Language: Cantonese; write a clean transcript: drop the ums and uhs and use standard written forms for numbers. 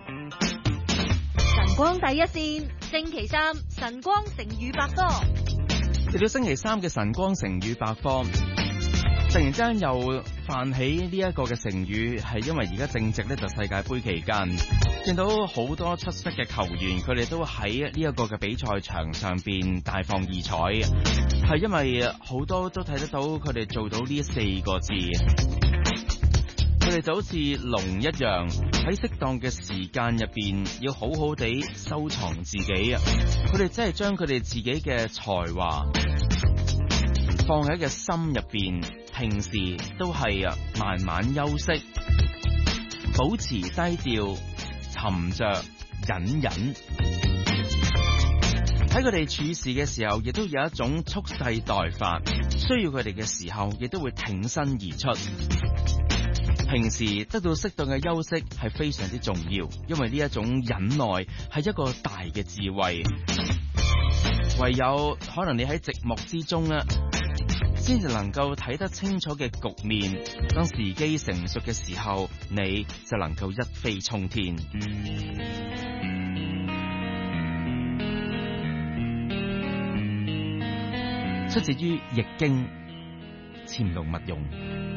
晨光第一線，星期三晨光成語百科。 嚟到星期三嘅晨光成語百科，突然間又泛起呢一個嘅成語，係因為而家正值呢就世界盃期間，見到好多出色嘅球員，佢哋都喺呢一個嘅比賽場上邊大放異彩，係因為好多都睇得到佢哋做到呢4個字。佢哋就好似龍一樣，喺適當嘅時間入邊，要好好地收藏自己。佢哋真係將佢哋自己嘅才華放喺個心入邊，平時都係慢慢休息，保持低調，沉着隱忍。喺佢哋處事嘅時候，亦都有一種蓄勢待發，需要佢哋嘅時候，亦都會挺身而出。平時得到適當嘅休息係非常之重要，因為呢一種忍耐係一個大嘅智慧。唯有可能你喺寂寞之中咧，先至能夠睇得清楚嘅局面。當時機成熟嘅時候，你就能夠一飛沖天。出自於《易經》，潛龍勿用。